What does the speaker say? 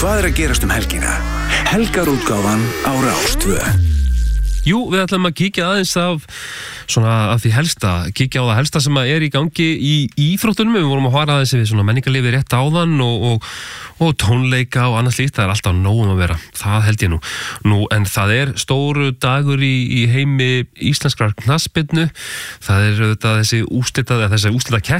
Hvað að gerast helgina? Helgarútgáfan á Rás 2. Jú, við ætlum að kíkja aðeins af því helsta, kíkja á það helsta sem er í gangi í íþróttunum. Við vorum að fara aðeins við svona menningarlífið rétt áðan og tónleika og annað slíkt. Það er alltaf nóg að vera, það held ég nú. En það er stóru dagur í heimi íslenskrar knattspyrnu. Það er auðvitað þessi úrslitakeppni